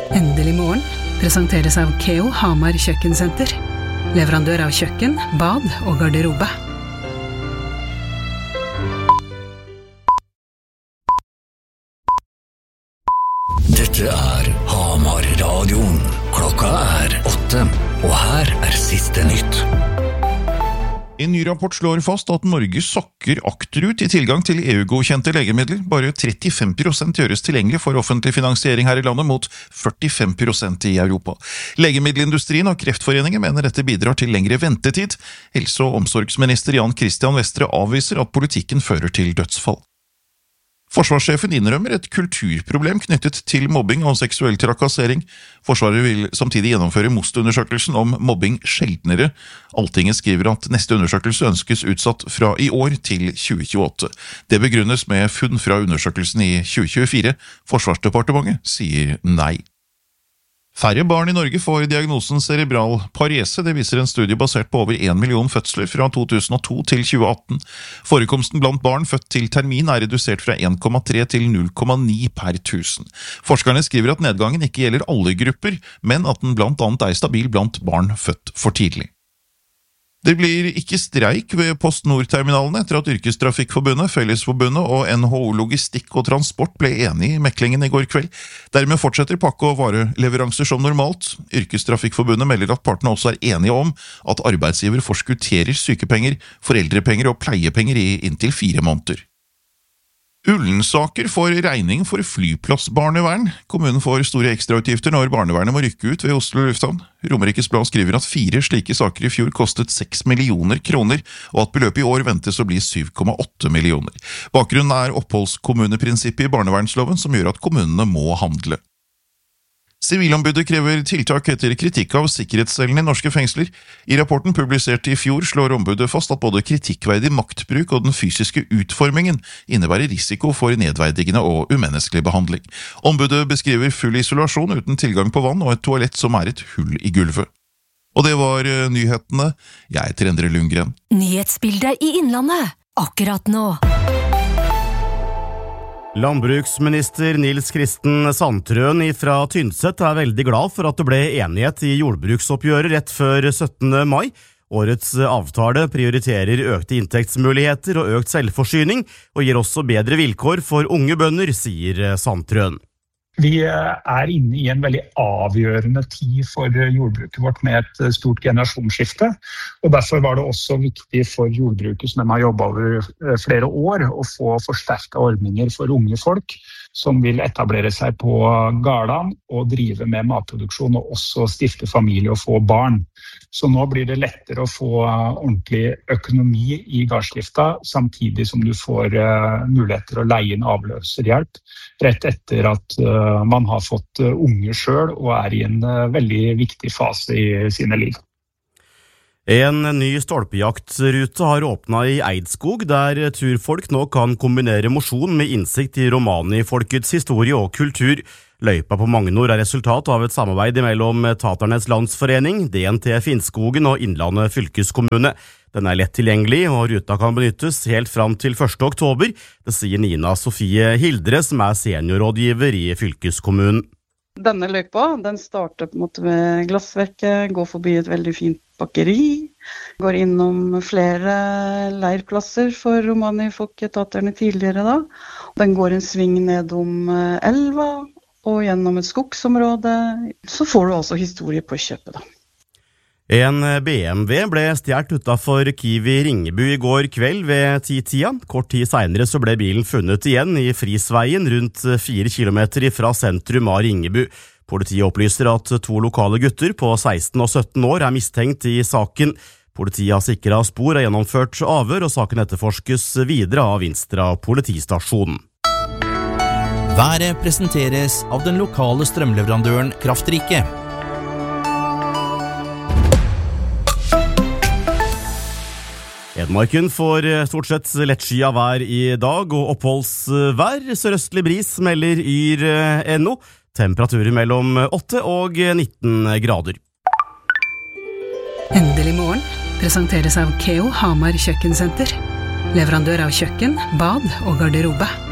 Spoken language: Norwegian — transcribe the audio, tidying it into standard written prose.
Endelig morgen presenteres av Keo Hamar Kjøkkensenter. Leverandør av kjøkken, bad og garderobe. Dette Hamar-radioen. Klokka 8, og her siste nytt. En ny rapport slår fast at Norge sakker akterut i tilgang til EU-godkjente legemidler. Bare 35% gjøres tilgjengelig for offentlig finansiering her i landet, mot 45% i Europa. Legemiddelindustrien og Kreftforeningen mener dette bidrar til lengre ventetid. Helse- og omsorgsminister Jan Christian Vestre avviser at politikken fører til dødsfall. Forsvarssjefen innrømmer et kulturproblem knyttet til mobbing og seksuell trakassering. Forsvaret vil samtidig gjennomføre MOST-undersøkelsen om mobbing sjeldnere. Altinget skriver at neste undersøkelse ønskes utsatt fra i år til 2028. Det begrunnes med funn fra undersøkelsen i 2024. Forsvarsdepartementet sier nei. Færre barn i Norge får diagnosen cerebral parese. Det viser en studie basert på over 1 million fødsler fra 2002 til 2018. Forekomsten blant barn født til termin redusert fra 1,3 til 0,9 per 1000. Forskerne skriver at nedgangen ikke gjelder alle grupper, men at den blant annet stabil blant barn født for tidlig. Det blir ikke streik ved PostNord-terminalene etter at Yrkestrafikkforbundet, Fellesforbundet og NHO Logistikk og Transport ble enige i meklingen i går kveld. Dermed fortsetter pakke- og vareleveranser som normalt. Yrkestrafikkforbundet melder at partene også enige om at arbeidsgiver forskutterer sykepenger, foreldrepenger og pleiepenger i inntil 4 måneder. Ullensaker får regning for flyplassbarnevern. Kommunen får store ekstrautgifter når barnevernet må rykke ut ved Oslo lufthavn. Romerikes Blad skriver at 4 slike saker i fjor kostet 6 millioner kroner, og at beløpet i år ventes å bli 7,8 millioner. Bakgrunnen oppholdskommuneprinsippet i barnevernsloven som gjør at kommunene må handle. Sivilombudet krever tiltak etter kritikk av sikkerhetscellene i norske fengsler. I rapporten publisert i fjor slår ombudet fast at både kritikkverdig maktbruk og den fysiske utformingen innebærer risiko for nedverdigende og umenneskelig behandling. Ombudet beskriver full isolasjon uten tilgang på vann og et toalett som et hull i gulvet. Og det var nyhetene. Jeg heter Endre Lundgren. Nyhetsbildet i Innlandet, akkurat nå. Landbruksminister Nils Kristen Sandtrøen fra Tynset veldig glad for at det ble enighet i jordbruksoppgjøret rett før 17. mai. Årets avtale prioriterer økte inntektsmuligheter og økt selvforsyning, og gir også bedre vilkår for unge bønder, sier Sandtrøen. Vi inne i en veldig avgjørende tid for jordbruket vårt med et stort generasjonsskifte, og derfor var det også viktig for jordbruket som de har jobbet over flere år å få forsterket ordninger for unge folk som vil etablere seg på gårdene og drive med matproduksjon og også stifte familie og få barn. Så nå blir det lettere å få ordentlig økonomi i gårdsdrifta, samtidig som du får muligheter å leie inn avløserhjelp rett etter at man har fått unge selv og i en veldig viktig fase i sine liv. En ny stolpejaktrute har åpnet i Eidskog, der turfolk nå kan kombinere mosjon med innsikt i romani-folkets historie og kultur. Løypa på Magnor resultat av et samarbeid mellom Taternes Landsforening, DNT Finnskogen og Innlandet fylkeskommune. Den lett tilgjengelig, og ruta kan benyttes helt fram til 1. oktober. Det sier Nina Sofie Hildre, som seniorrådgiver i fylkeskommunen. Denne løypa, den starter på en måte ved Glassverket, går forbi et veldig fint bakeri, går innom flere leirplasser for romani-folket Taterne tidligere da. Den går en sving nedom elva, og gjennom et skogsområde, så får du altså historie på kjøpet da. En BMW ble stjert utenfor Kiwi Ringebu i går kveld ved 10-tida. Kort tid senere så ble bilen funnet igjen i Frisveien rundt 4 kilometer fra sentrum av Ringebu. Politiet opplyser at 2 lokale gutter på 16 og 17 år mistenkt i saken. Politiet har sikret spor og gjennomført avhør, og saken etterforskes videre av Vinstra politistasjon. Været presenteres av den lokale strømleverandøren Kraftrike. Hedmarken får stort sett lettskyet vær i dag, og oppholdsvær. Sørøstlig bris melder Yr.no. Temperaturer mellom 8 og 19 grader. Endelig morgen presenteres av Keo Hamar Kjøkkensenter. Leverandør av kjøkken, bad og garderobe.